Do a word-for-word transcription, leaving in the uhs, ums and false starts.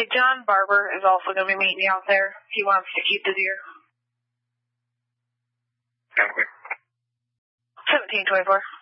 John Barber is also going to be meeting you out there. He wants to keep the deer. Okay. seventeen twenty-four.